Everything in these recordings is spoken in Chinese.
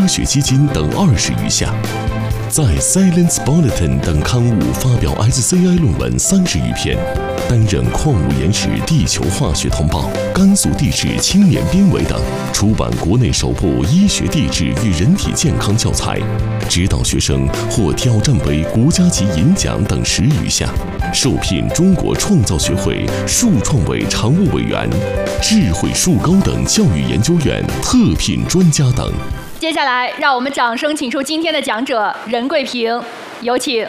学基金等20余项，在 Science Bulletin 等刊物发表 SCI 论文30余篇，担任矿物岩石地球化学通报、甘肃地质青年编委等，出版国内首部医学地质与人体健康教材，指导学生获挑战为国家级银奖等10余项，受聘中国创造学会数创委常务委员、智慧树高等教育研究院特聘专家等。 接下来，让我们掌声请出今天的讲者任桂平，有请。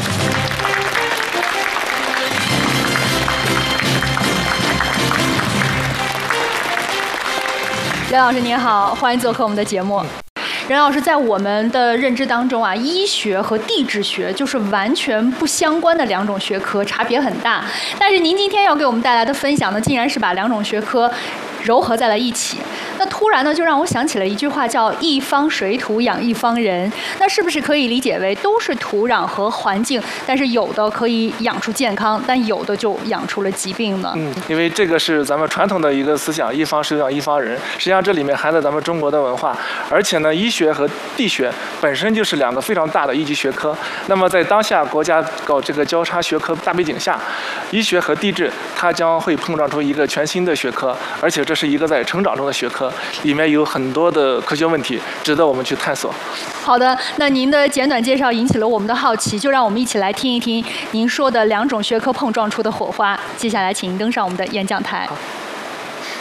任老师您好，欢迎做客我们的节目。任老师，在我们的认知当中啊，医学和地质学就是完全不相关的2种学科，差别很大。但是您今天要给我们带来的分享呢，竟然是把2种学科糅合在了一起。那突然呢，就让我想起了一句话，叫"一方水土养一方人"。那是不是可以理解为都是土壤和环境，但是有的可以养出健康，但有的就养出了疾病呢？ 因为这个是咱们传统的一个思想，一方水土养一方人。实际上这里面含着咱们中国的文化，而且呢，医学和地学本身就是2个非常大的一级学科。那么在当下国家搞这个交叉学科大背景下，医学和地质它将会碰撞出一个全新的学科，而且这是一个在成长中的学科，里面有很多的科学问题值得我们去探索。 好的，那您的简短介绍引起了我们的好奇，就让我们一起来听一听您说的2种学科碰撞出的火花。接下来请您登上我们的演讲台。 好。